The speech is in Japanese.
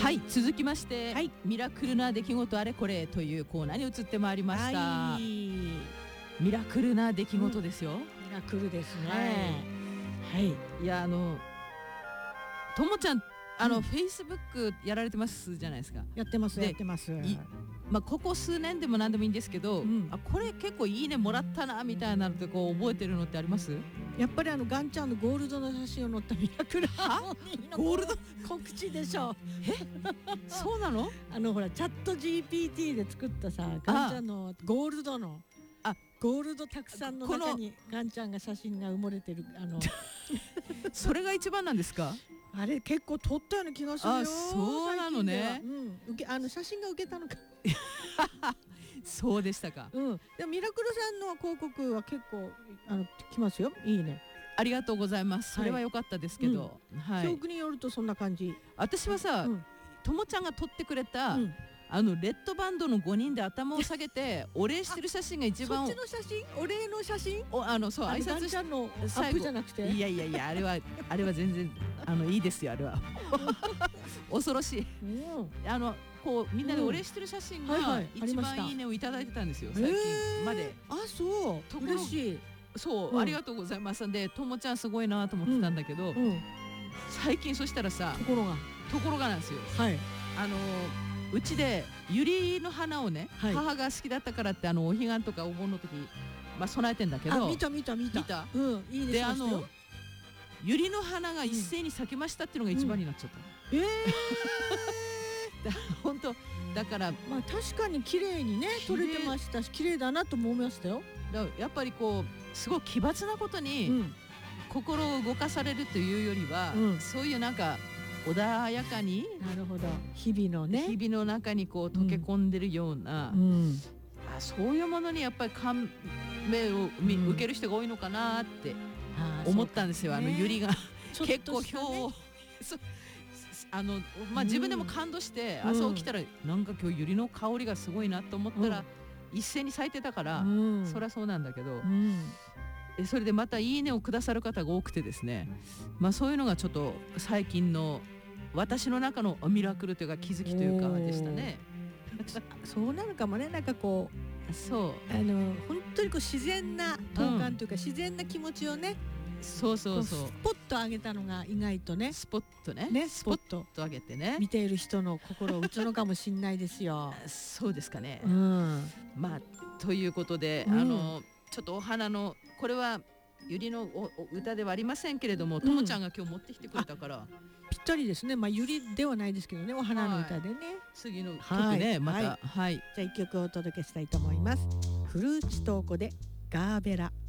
はい、続きまして、 はい、 ミラクルな出来事あれこれというコーナーに移ってまいりました。 はい、 ミラクルな出来事ですよ。 ミラクルですね。はい。 いやともちゃんフェイスブックやられてますじゃないですか。 やってますやってます。 まあここ数年でも何でもいいんですけど、これ結構いいねもらったなみたいなのってこう覚えてるのってあります？ やっぱりガンちゃんのゴールドの写真を載ったミラクルハーモニーのゴールド告知でしょ。 そうなの？ ほらチャット GPT で作ったさ、ガンちゃんのゴールドのゴールドたくさんの中にガンちゃんが写真が埋もれてるそれが一番なんですか？ あれ結構撮ったような気がするよ。 そうなのね。 写真が受けたのかそうでしたか。 でもミラクルさんの広告は結構来ますよ。いいね。 ありがとうございます。それは良かったですけど、 記憶によるとそんな感じ。 私はさ、ともちゃんが撮ってくれたレッドバンドの5人で頭を下げてお礼してる写真が一番。 そっちの写真？お礼の写真？ そう挨拶ちゃんのアップじゃなくて。 いやあれは全然いいですよ。あれは恐ろしい。こうみんなでお礼してる写真が一番いいねをいただいてたんですよ、最近まで。 そう嬉しい。 そうありがとうございます。でともちゃんすごいなと思ってたんだけど、最近そしたらさ、ところがなんですよ。うちでユリの花をね、母が好きだったからってお彼岸とかお盆の時備えてんだけど。 見た。 いいねでユリの花が一斉に咲きましたっていうのが一番になっちゃった。本当だから確かに綺麗にね撮れてましたし、綺麗だなと思いましたよ。 やっぱりこうすごい奇抜なことに心を動かされるというよりは、そういうなんか穏やかに、 なるほど、日々 の中にこう溶け込んでるような、そういうものにやっぱり感銘を受ける人が多いのかなって思ったんですよ。ユリが結構票を自分でも感動して朝起きたらなんか今日ユリの香りがすごいなと思ったら一斉に咲いてたから、そりゃそうなんだけど、それでまたいいねをくださる方が多くてですね、そういうのがちょっと最近の私の中のミラクルというか気づきというかでしたね。 そうなのかもね。なんかこう本当にこう自然な投函というか、自然な気持ちをね、スポッと上げたのが意外とね、スポッと上げてね、 見ている人の心を打つのかもしれないですよ。 そうですかね。ということで、ちょっとお花のこれはユリの歌ではありませんけれども、ともちゃんが今日持ってきてくれたからぴったりですね。ユリではないですけどね、お花の歌でね。 次の曲ね、また。じゃあ1曲お届けしたいと思います。フルーツトーコでガーベラ。